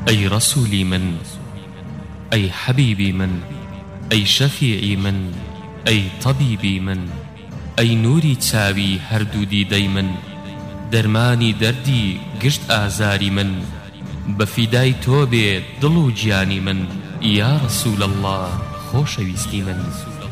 أي رسولي من، أي حبيبي من، أي شفيعي من، أي طبيبي من، أي نوري تساوي هردو ديدي من، درماني دردي قشت آزاري من، بفداي توبي ضلو جياني من، يا رسول الله خوشويستي من.